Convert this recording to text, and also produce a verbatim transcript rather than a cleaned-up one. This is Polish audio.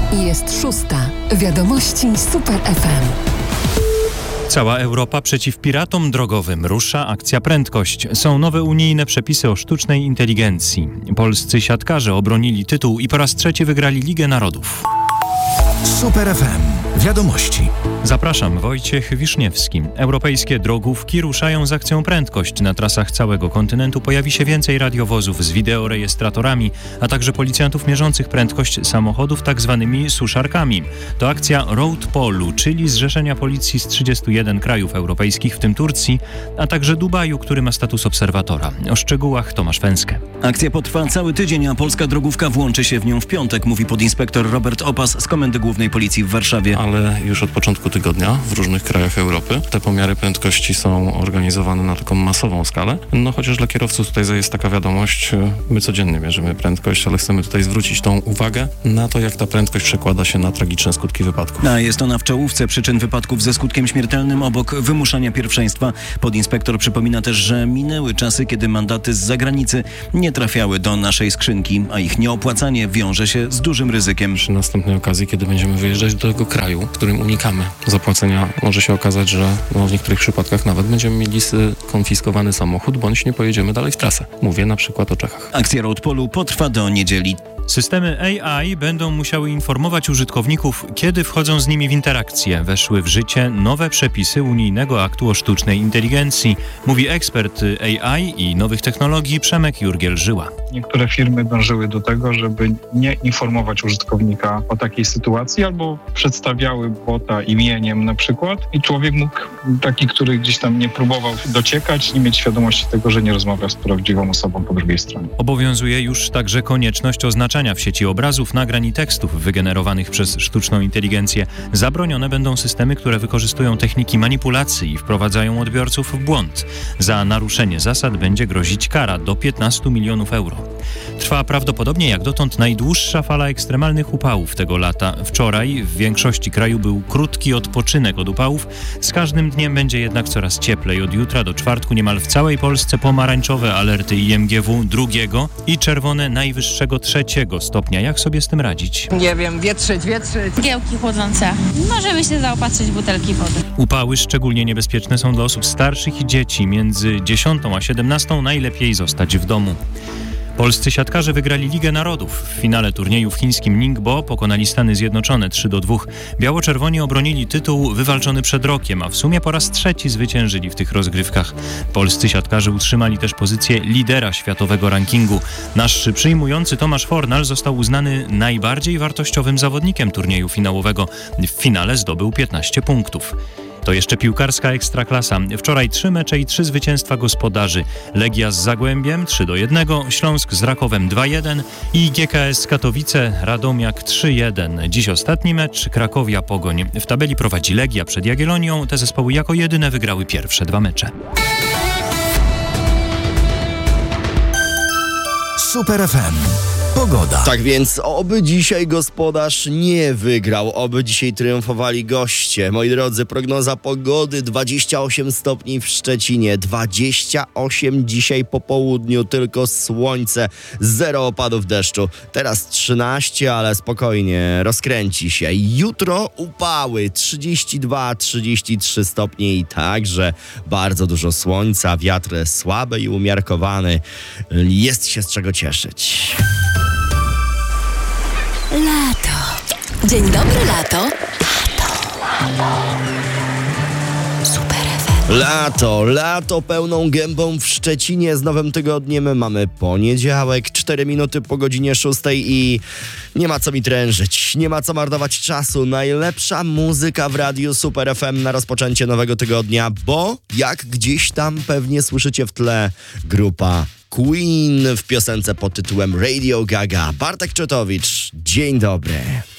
Jest szósta. Wiadomości Super F M. Cała Europa przeciw piratom drogowym. Rusza akcja Prędkość. Są nowe unijne przepisy o sztucznej inteligencji. Polscy siatkarze obronili tytuł i po raz trzeci wygrali Ligę Narodów. Super F M. Wiadomości. Zapraszam, Wojciech Wiszniewski. Europejskie drogówki ruszają z akcją Prędkość. Na trasach całego kontynentu pojawi się więcej radiowozów z wideorejestratorami, a także policjantów mierzących prędkość samochodów tak zwanymi suszarkami. To akcja Road Polu, czyli zrzeszenia policji z trzydziestu jeden krajów europejskich, w tym Turcji, a także Dubaju, który ma status obserwatora. O szczegółach Tomasz Węskę. Akcja potrwa cały tydzień, a polska drogówka włączy się w nią w piątek, mówi podinspektor Robert Opas z Komendy Głównej Policji w Warszawie. Ale już od początku tygodnia w różnych krajach Europy te pomiary prędkości są organizowane na taką masową skalę. No chociaż dla kierowców tutaj jest taka wiadomość, my codziennie mierzymy prędkość, ale chcemy tutaj zwrócić tą uwagę na to, jak ta prędkość przekłada się na tragiczne skutki wypadków. A jest ona w czołówce przyczyn wypadków ze skutkiem śmiertelnym obok wymuszania pierwszeństwa. Podinspektor przypomina też, że minęły czasy, kiedy mandaty z zagranicy nie trafiały do naszej skrzynki, a ich nieopłacanie wiąże się z dużym ryzykiem. Przy następnej okazji, kiedy będziemy wyjeżdżać do tego kraju, w którym unikamy zapłacenia, może się okazać, że no, w niektórych przypadkach nawet będziemy mieli skonfiskowany samochód, bądź nie pojedziemy dalej w trasę. Mówię na przykład o Czechach. Akcja Road Polu potrwa do niedzieli. Systemy A I będą musiały informować użytkowników, kiedy wchodzą z nimi w interakcję. Weszły w życie nowe przepisy unijnego aktu o sztucznej inteligencji, mówi ekspert A I i nowych technologii Przemek Jurgiel-Żyła. Niektóre firmy dążyły do tego, żeby nie informować użytkownika o takiej sytuacji, albo przedstawiały bota imieniem na przykład i człowiek mógł, taki, który gdzieś tam nie próbował dociekać, nie mieć świadomości tego, że nie rozmawia z prawdziwą osobą po drugiej stronie. Obowiązuje już także konieczność oznaczania w sieci obrazów, nagrań i tekstów wygenerowanych przez sztuczną inteligencję. Zabronione będą systemy, które wykorzystują techniki manipulacji i wprowadzają odbiorców w błąd. Za naruszenie zasad będzie grozić kara do piętnastu milionów euro. Trwa prawdopodobnie jak dotąd najdłuższa fala ekstremalnych upałów tego lata. Wczoraj w większości kraju był krótki odpoczynek od upałów. Z każdym dniem będzie jednak coraz cieplej. Od jutra do czwartku niemal w całej Polsce pomarańczowe alerty I M G W drugiego i czerwone najwyższego trzeciego stopnia. Jak sobie z tym radzić? Nie wiem, wietrzyć, wietrzyć. Giełki chłodzące. Możemy się zaopatrzyć w butelki wody. Upały szczególnie niebezpieczne są dla osób starszych i dzieci. Między dziesiątą a siedemnastą najlepiej zostać w domu. Polscy siatkarze wygrali Ligę Narodów. W finale turnieju w chińskim Ningbo pokonali Stany Zjednoczone trzy do dwóch. Biało-czerwoni obronili tytuł wywalczony przed rokiem, a w sumie po raz trzeci zwyciężyli w tych rozgrywkach. Polscy siatkarze utrzymali też pozycję lidera światowego rankingu. Nasz przyjmujący Tomasz Fornal został uznany najbardziej wartościowym zawodnikiem turnieju finałowego. W finale zdobył piętnaście punktów. To jeszcze piłkarska ekstraklasa. Wczoraj trzy mecze i trzy zwycięstwa gospodarzy. Legia z Zagłębiem trzy do jednego, Śląsk z Rakowem dwa jeden i G K S Katowice Radomiak trzy jeden. Dziś ostatni mecz Krakowia Pogoń. W tabeli prowadzi Legia przed Jagiellonią. Te zespoły jako jedyne wygrały pierwsze dwa mecze. Super F M. Pogoda. Tak więc oby dzisiaj gospodarz nie wygrał, oby dzisiaj triumfowali goście. Moi drodzy, prognoza pogody dwadzieścia osiem stopni w Szczecinie, dwadzieścia osiem dzisiaj po południu, tylko słońce, zero opadów deszczu. Teraz trzynaście, ale spokojnie, rozkręci się. Jutro upały, trzydzieści dwa trzydzieści trzy stopnie i także bardzo dużo słońca, wiatr słaby i umiarkowany. Jest się z czego cieszyć. Lato. Dzień dobry, lato. Lato. Super F M. Lato, lato pełną gębą w Szczecinie. Z nowym tygodniem mamy poniedziałek, cztery minuty po godzinie szóstej i nie ma co mi trężyć, nie ma co marnować czasu. Najlepsza muzyka w radiu Super F M na rozpoczęcie nowego tygodnia, bo jak gdzieś tam pewnie słyszycie w tle, grupa Queen w piosence pod tytułem Radio Gaga. Bartek Czytowicz, dzień dobry.